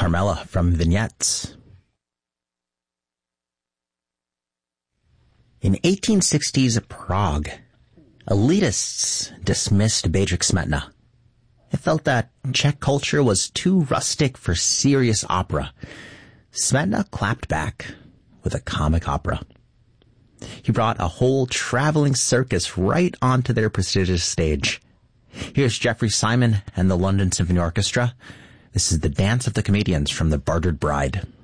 Carmela from Vignettes. In 1860s Prague, elitists dismissed Bedřich Smetana. It felt that Czech culture was too rustic for serious opera. Smetana clapped back with a comic opera. He brought a whole traveling circus right onto their prestigious stage. Here's Jeffrey Simon and the London Symphony Orchestra. This is the Dance of the Comedians from The Bartered Bride.